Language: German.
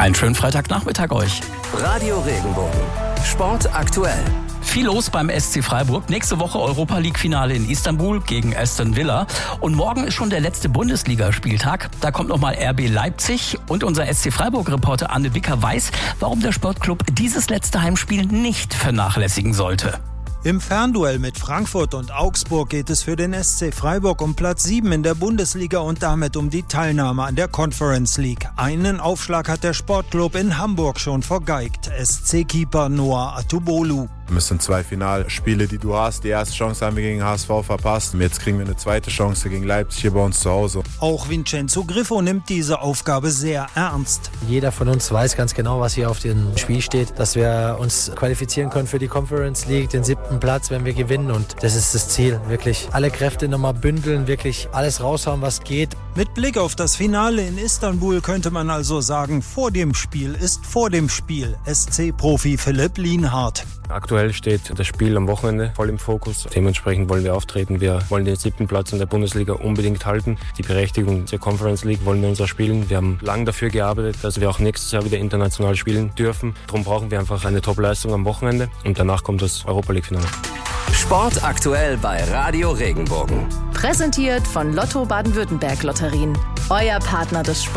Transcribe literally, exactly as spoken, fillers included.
Einen schönen Freitagnachmittag euch. Radio Regenbogen. Sport aktuell. Viel los beim S C Freiburg. Nächste Woche Europa-League-Finale in Istanbul gegen Aston Villa. Und morgen ist schon der letzte Bundesligaspieltag. Da kommt nochmal R B Leipzig. Und unser S C Freiburg-Reporter Anne Bicker weiß, warum der Sportclub dieses letzte Heimspiel nicht vernachlässigen sollte. Im Fernduell mit Frankfurt und Augsburg geht es für den S C Freiburg um Platz sieben in der Bundesliga und damit um die Teilnahme an der Conference League. Einen Aufschlag hat der Sportclub in Hamburg schon vergeigt. S C-Keeper Noah Atubolu. Es sind zwei Finalspiele, die du hast. Die erste Chance haben wir gegen H S V verpasst. Jetzt kriegen wir eine zweite Chance gegen Leipzig hier bei uns zu Hause. Auch Vincenzo Griffo nimmt diese Aufgabe sehr ernst. Jeder von uns weiß ganz genau, was hier auf dem Spiel steht, dass wir uns qualifizieren können für die Conference League, den siebten Platz, wenn wir gewinnen. Und das ist das Ziel, wirklich alle Kräfte nochmal bündeln, wirklich alles raushauen, was geht. Mit Blick auf das Finale in Istanbul könnte man also sagen, vor dem Spiel ist vor dem Spiel. S C-Profi Philipp Lienhardt. Aktuell steht das Spiel am Wochenende voll im Fokus. Dementsprechend wollen wir auftreten. Wir wollen den siebten Platz in der Bundesliga unbedingt halten. Die Berechtigung zur Conference League wollen wir uns erspielen. Wir haben lange dafür gearbeitet, dass wir auch nächstes Jahr wieder international spielen dürfen. Darum brauchen wir einfach eine Top-Leistung am Wochenende und danach kommt das Europa-League-Finale. Sport aktuell bei Radio Regenbogen. Präsentiert von Lotto Baden-Württemberg Lotterien. Euer Partner des Sports.